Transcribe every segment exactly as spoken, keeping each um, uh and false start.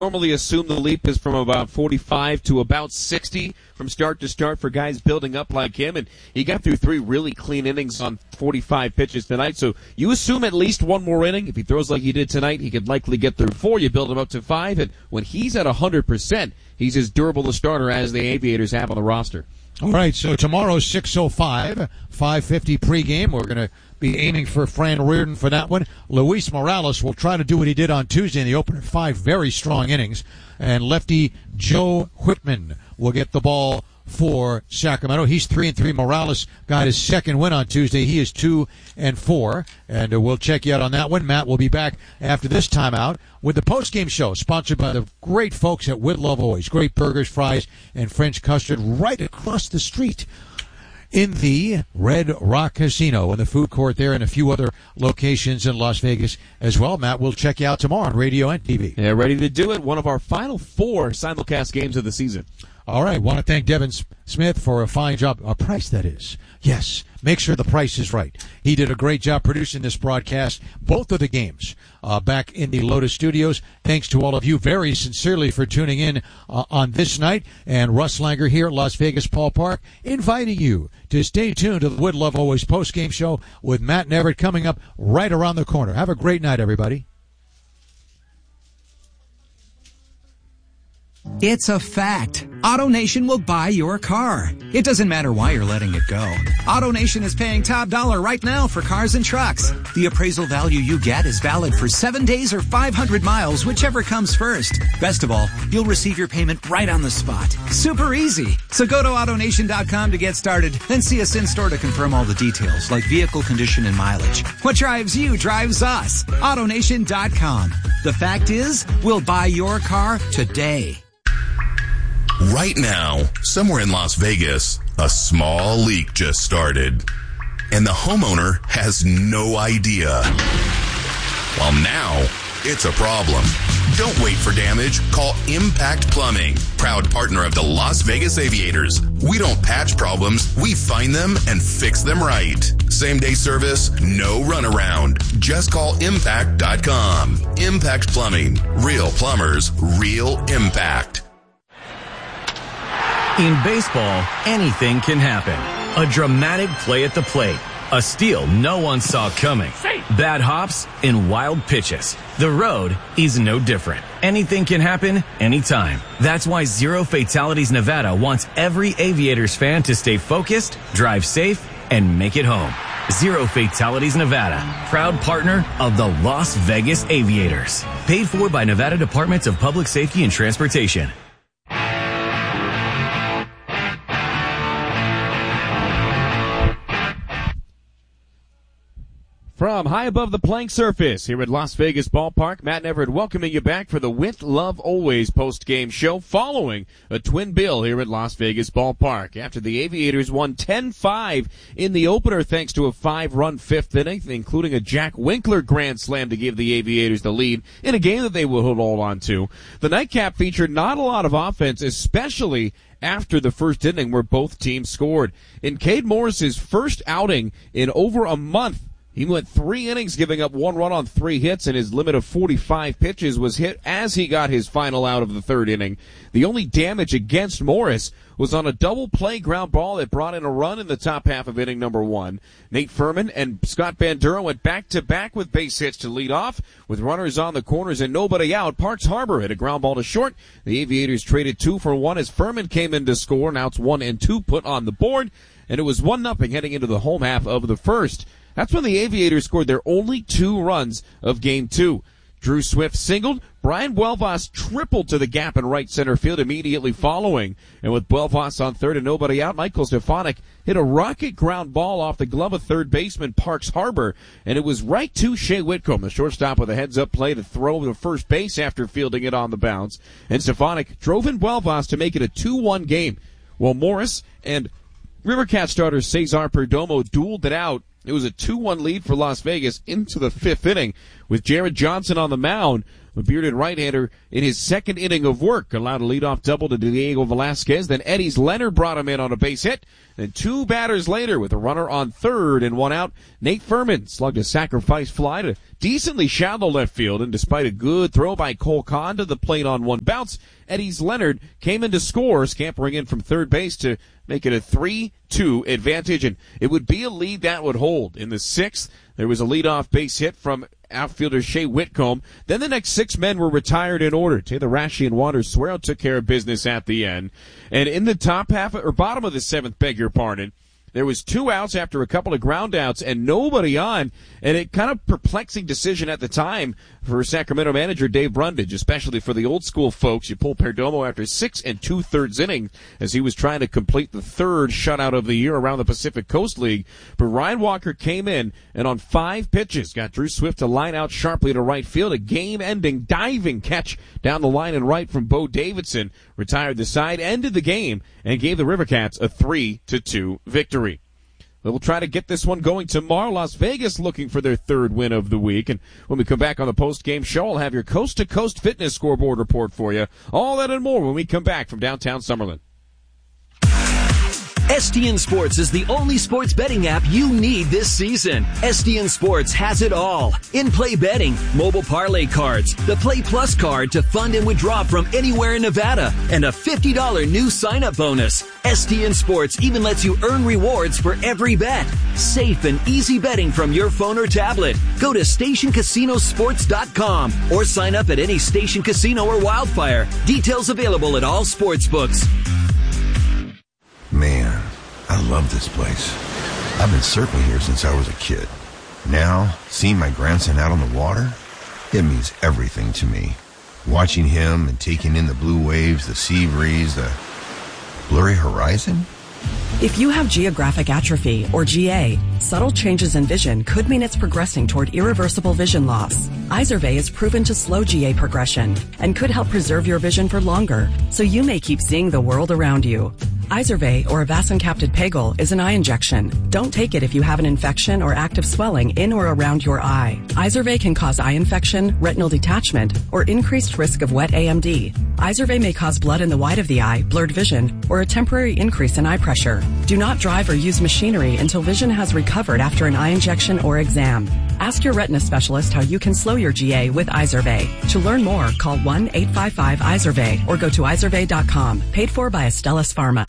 normally assume the leap is from about forty-five to about sixty from start to start for guys building up like him, and he got through three really clean innings on forty-five pitches tonight, so you assume at least one more inning. If he throws like he did tonight, he could likely get through four. You build him up to five, and when he's at one hundred percent, he's as durable a starter as the Aviators have on the roster. All right, so tomorrow, six oh five, five fifty pregame. We're going to be aiming for Fran Reardon for that one. Luis Morales will try to do what he did on Tuesday in the opener, five very strong innings. And lefty Joe Whitman will get the ball for Sacramento. He's three and three. Morales got his second win on Tuesday. He is two and four, and uh, we'll check you out on that one. Matt will be back after this timeout with the postgame show, sponsored by the great folks at Wood Love Always. Great burgers, fries, and French custard right across the street in the Red Rock Casino, in the food court there, and a few other locations in Las Vegas as well. Matt, we'll check you out tomorrow on radio and T V. Yeah, ready to do it. One of our final four simulcast games of the season. All right, want to thank Devin Smith for a fine job. A price, that is. Yes, make sure the price is right. He did a great job producing this broadcast, both of the games, uh, back in the Lotus Studios. Thanks to all of you very sincerely for tuning in uh, on this night. And Russ Langer here at Las Vegas Ballpark, inviting you to stay tuned to the Wood Love Always postgame show with Matt and Everett coming up right around the corner. Have a great night, everybody. It's a fact. AutoNation will buy your car. It doesn't matter why you're letting it go. AutoNation is paying top dollar right now for cars and trucks. The appraisal value you get is valid for seven days or five hundred miles, whichever comes first. Best of all, you'll receive your payment right on the spot. Super easy. So go to AutoNation dot com to get started, then see us in-store to confirm all the details, like vehicle condition and mileage. What drives you drives us. AutoNation dot com. The fact is, we'll buy your car today. Right now, somewhere in Las Vegas, a small leak just started, and the homeowner has no idea. Well, now, it's a problem. Don't wait for damage. Call Impact Plumbing, proud partner of the Las Vegas Aviators. We don't patch problems, we find them and fix them right. Same-day service, no runaround. Just call impact dot com. Impact Plumbing. Real plumbers, real impact. In baseball, anything can happen. A dramatic play at the plate. A steal no one saw coming. Bad hops and wild pitches. The road is no different. Anything can happen anytime. That's why Zero Fatalities Nevada wants every Aviators fan to stay focused, drive safe, and make it home. Zero Fatalities Nevada, proud partner of the Las Vegas Aviators. Paid for by Nevada Departments of Public Safety and Transportation. From high above the playing surface here at Las Vegas Ballpark, Matt and Everett welcoming you back for the With Love Always post-game show following a twin bill here at Las Vegas Ballpark. After the Aviators won ten five in the opener thanks to a five-run fifth inning, including a Jack Winkler grand slam to give the Aviators the lead in a game that they will hold on to. The nightcap featured not a lot of offense, especially after the first inning where both teams scored. In Cade Morris's first outing in over a month, he went three innings, giving up one run on three hits, and his limit of forty-five pitches was hit as he got his final out of the third inning. The only damage against Morris was on a double play ground ball that brought in a run in the top half of inning number one. Nate Furman and Scott Bandura went back-to-back with base hits to lead off. With runners on the corners and nobody out, Parks Harbor hit a ground ball to short. The Aviators traded two for one as Furman came in to score. Now it's one and two put on the board, and it was one nothing heading into the home half of the first. That's when the Aviators scored their only two runs of Game two. Drew Swift singled. Brian Buelvas tripled to the gap in right center field immediately following. And with Buelvas on third and nobody out, Michael Stefanik hit a rocket ground ball off the glove of third baseman Parks Harbor. And it was right to Shea Whitcomb, the shortstop, with a heads-up play to throw to first base after fielding it on the bounce. And Stefanik drove in Buelvas to make it a two one game. While Morris and Rivercat starter Cesar Perdomo dueled it out. It was a two one lead for Las Vegas into the fifth inning with Jared Johnson on the mound. The bearded right-hander in his second inning of work allowed a leadoff double to Diego Velasquez. Then Eddie's Leonard brought him in on a base hit. Then two batters later with a runner on third and one out, Nate Furman slugged a sacrifice fly to decently shallow left field, and despite a good throw by Cole Kahn to the plate on one bounce, Eddie's Leonard came in to score, scampering in from third base to make it a three two advantage, and it would be a lead that would hold. In the sixth, there was a leadoff base hit from outfielder Shea Whitcomb. Then the next six men were retired in order. Taylor Rashi and Wander Suero took care of business at the end. And in the top half, or bottom of the seventh, beg your pardon, there was two outs after a couple of ground outs and nobody on, and it kind of perplexing decision at the time for Sacramento manager Dave Brundage, especially for the old school folks. You pull Perdomo after six and two thirds innings as he was trying to complete the third shutout of the year around the Pacific Coast League. But Ryan Walker came in and on five pitches got Drew Swift to line out sharply to right field. A game-ending diving catch down the line and right from Bo Davidson retired the side, ended the game, and gave the Rivercats a three to two victory. We'll try to get this one going tomorrow. Las Vegas looking for their third win of the week. And when we come back on the post-game show, I'll have your coast-to-coast fitness scoreboard report for you. All that and more when we come back from downtown Summerlin. S T N Sports is the only sports betting app you need this season. S T N Sports has it all. In-play betting, mobile parlay cards, the Play Plus card to fund and withdraw from anywhere in Nevada, and a fifty dollars new sign-up bonus. S T N Sports even lets you earn rewards for every bet. Safe and easy betting from your phone or tablet. Go to station casino sports dot com or sign up at any Station Casino or Wildfire. Details available at all sports books. Man, I love this place. I've been surfing here since I was a kid. Now, seeing my grandson out on the water, it means everything to me. Watching him and taking in the blue waves, the sea breeze, the blurry horizon. If you have geographic atrophy, or G A, subtle changes in vision could mean it's progressing toward irreversible vision loss. Izervay is proven to slow G A progression and could help preserve your vision for longer, so you may keep seeing the world around you. Izervay, or avacincaptad pegol, is an eye injection. Don't take it if you have an infection or active swelling in or around your eye. Izervay can cause eye infection, retinal detachment, or increased risk of wet A M D. Izervay may cause blood in the white of the eye, blurred vision, or a temporary increase in eye pressure. Do not drive or use machinery until vision has recovered after an eye injection or exam. Ask your retina specialist how you can slow your G A with Izervay. To learn more, call one eight five five Izervay or go to izervay dot com. Paid for by Astellas Pharma.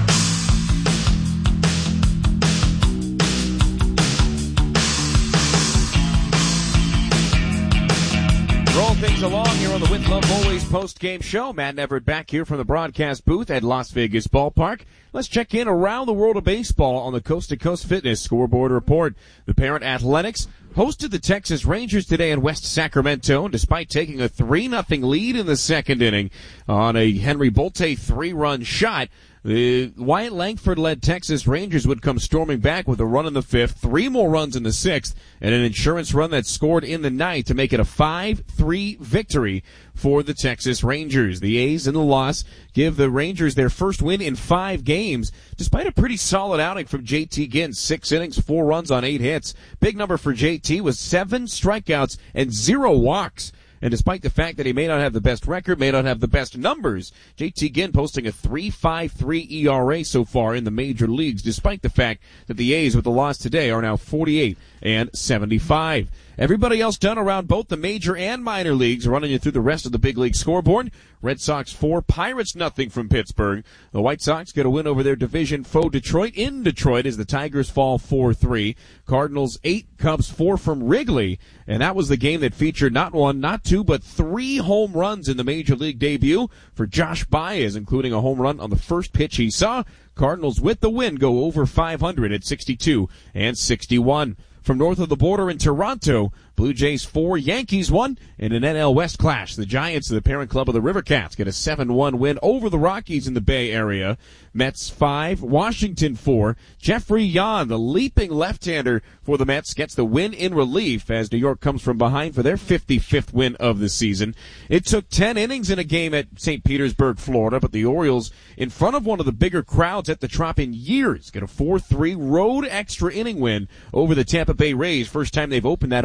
Roll things along here on the With Love Always post-game show. Matt and Everett back here from the broadcast booth at Las Vegas Ballpark. Let's check in around the world of baseball on the Coast to Coast Fitness Scoreboard Report. The Parent Athletics hosted the Texas Rangers today in West Sacramento, and despite taking a three nothing lead in the second inning on a Henry Bolte three-run shot, the Wyatt Langford-led Texas Rangers would come storming back with a run in the fifth, three more runs in the sixth, and an insurance run that scored in the ninth to make it a five three victory for the Texas Rangers. The A's in the loss give the Rangers their first win in five games, despite a pretty solid outing from J T Ginn. Six innings, four runs on eight hits. Big number for J T was seven strikeouts and zero walks. And despite the fact that he may not have the best record, may not have the best numbers, J T Ginn posting a three point five three E R A so far in the major leagues, despite the fact that the A's with the loss today are now forty-eight and seventy-five. Everybody else done around both the major and minor leagues, running you through the rest of the big league scoreboard. Red Sox four, Pirates nothing from Pittsburgh. The White Sox get a win over their division foe Detroit in Detroit as the Tigers fall four three. Cardinals eight, Cubs four from Wrigley. And that was the game that featured not one, not two, but three home runs in the major league debut for Josh Baez, including a home run on the first pitch he saw. Cardinals with the win go over five hundred at sixty-two and sixty-one. From north of the border in Toronto, Blue Jays four, Yankees one, in an N L West clash. The Giants, the parent club of the Rivercats, get a seven one win over the Rockies in the Bay Area. Mets five, Washington four. Jeffrey Yan, the leaping left-hander for the Mets, gets the win in relief as New York comes from behind for their fifty-fifth win of the season. It took ten innings in a game at Saint Petersburg, Florida, but the Orioles, in front of one of the bigger crowds at the Trop in years, get a four three road extra inning win over the Tampa Bay Rays. First time they've opened that upper deck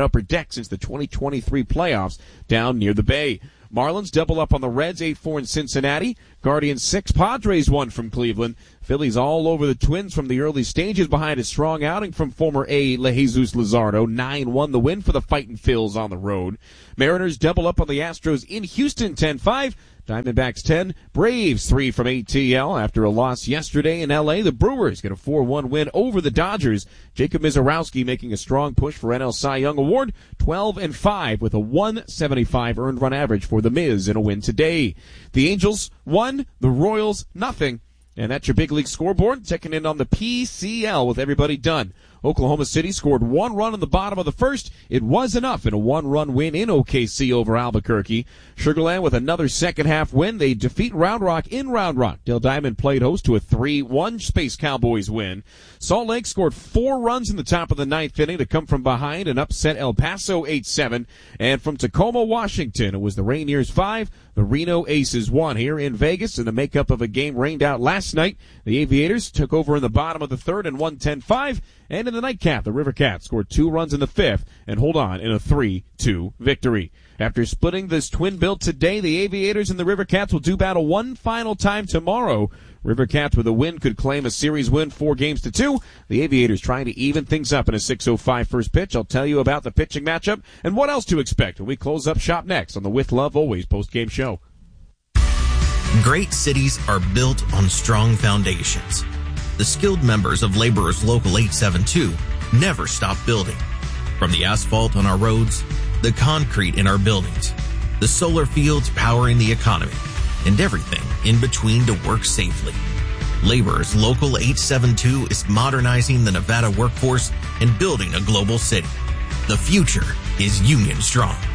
check since the twenty twenty-three playoffs down near the Bay. Marlins double up on the Reds, eight four in Cincinnati. Guardians six, Padres one from Cleveland. Phillies all over the Twins from the early stages behind a strong outing from former A. LeJesus Luzardo. nine one the win for the Fightin' Phils on the road. Mariners double up on the Astros in Houston, ten five. Diamondbacks ten, Braves three from A T L after a loss yesterday in L A. The Brewers get a four one win over the Dodgers. Jacob Mizorowski making a strong push for N L Cy Young Award, twelve and five with a one seventy-five earned run average for the Miz in a win today. The Angels one, the Royals nothing. And that's your big league scoreboard. Checking in on the P C L with everybody done. Oklahoma City scored one run in the bottom of the first. It was enough in a one-run win in O K C over Albuquerque. Sugar Land with another second-half win. They defeat Round Rock in Round Rock. Dale Diamond played host to a three one Space Cowboys win. Salt Lake scored four runs in the top of the ninth inning to come from behind and upset El Paso eight seven. And from Tacoma, Washington, it was the Rainiers five, the Reno Aces one. Here in Vegas in the makeup of a game rained out last night, the Aviators took over in the bottom of the third and won ten five. And in the nightcap, the River Cats scored two runs in the fifth and hold on in a three two victory. After splitting this twin bill today, the Aviators and the River Cats will do battle one final time tomorrow. River Cats with a win could claim a series win four games to two. The Aviators trying to even things up in a six oh five first pitch. I'll tell you about the pitching matchup and what else to expect when we close up shop next on the With Love Always post-game show. Great cities are built on strong foundations. The skilled members of Laborers Local eight seven two never stop building. From the asphalt on our roads, the concrete in our buildings, the solar fields powering the economy, and everything in between to work safely. Laborers Local eight seven two is modernizing the Nevada workforce and building a global city. The future is Union Strong.